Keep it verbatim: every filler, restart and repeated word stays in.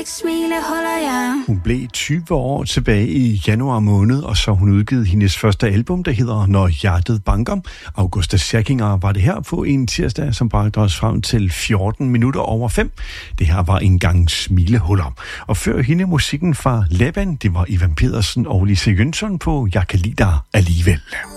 Hun blev tyve år tilbage i januar måned, og så hun udgivet hendes første album, der hedder Når hjertet banker. Augusta Scherkinger var det her på en tirsdag, som bragte os frem til fjorten minutter over fem. Det her var en gang smilehuller. Og før hende musikken fra Laban, det var Ivan Pedersen og Lise Jønsson på Jeg kan lide dig alligevel.